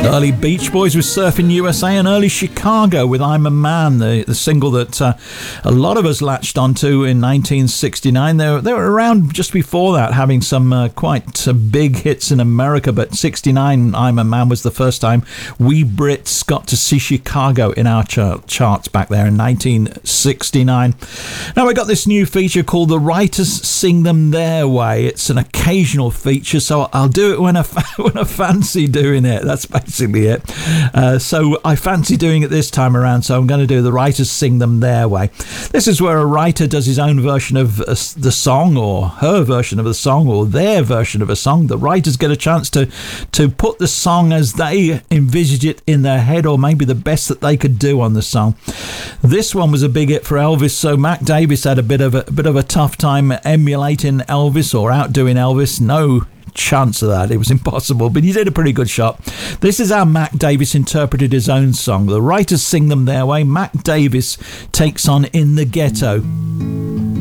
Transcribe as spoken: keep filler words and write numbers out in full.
Early Beach Boys with Surfing U S A, and early Chicago with I'm a Man, the, the single that uh, a lot of us latched onto in nineteen sixty-nine. They were, they were around just before that, having some uh, quite uh, big hits in America, but sixty-nine, I'm a Man was the first time we Brits got to see Chicago in our char- charts back there in nineteen sixty-nine. Now we got this new feature called The Writers Sing Them Their Way. It's an occasional feature, so I'll do it when I, when I fancy doing it. That's basically it. Uh, so I fancy doing it this time around, so I'm going to do The Writers Sing Them Their Way. This is where a writer does his own version of uh, the song, or her version of the song, or their version of a song. The writers get a chance to, to put the song as they envisage it in their head, or maybe the best that they could do on the song. This one was a big hit for Elvis, so Mac Davis had a bit of a, a bit of a tough time emulating Elvis or outdoing Elvis. No chance of that. It was impossible, but he did a pretty good shot. This is how Mac Davis interpreted his own song. The Writers Sing Them Their Way. Mac Davis takes on In the Ghetto.